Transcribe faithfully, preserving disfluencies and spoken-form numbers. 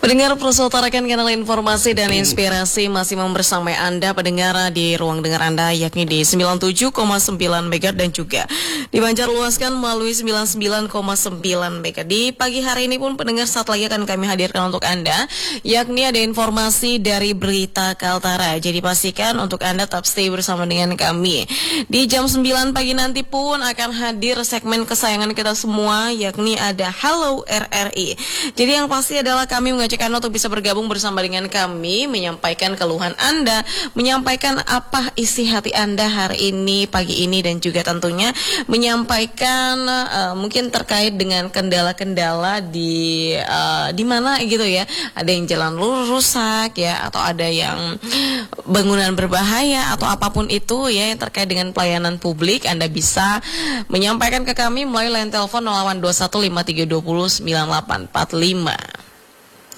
Pendengar Pulsa utarakan kanal informasi dan inspirasi masih membersamai Anda pendengar di ruang dengar Anda, yakni di sembilan puluh tujuh koma sembilan megahertz dan juga dipancarluaskan melalui sembilan puluh sembilan koma sembilan megahertz. Di pagi hari ini pun pendengar saat lagi akan kami hadirkan untuk Anda, yakni ada informasi dari Berita Kaltara. Jadi pastikan untuk Anda tetap stay bersama dengan kami. Di jam sembilan pagi nanti pun akan hadir segmen kesayangan kita semua, yakni ada Halo R R I. Jadi yang pasti adalah kami mengajak Anda untuk bisa bergabung bersama dengan kami, menyampaikan keluhan Anda, menyampaikan apa isi hati Anda hari ini, pagi ini, dan juga tentunya menyampaikan uh, mungkin terkait dengan kendala-kendala di uh, di mana gitu ya. Ada yang jalan lurus rusak ya, atau ada yang bangunan berbahaya atau apapun itu ya yang terkait dengan pelayanan publik. Anda bisa menyampaikan ke kami melalui line telepon nol delapan dua satu lima tiga dua nol sembilan delapan empat lima.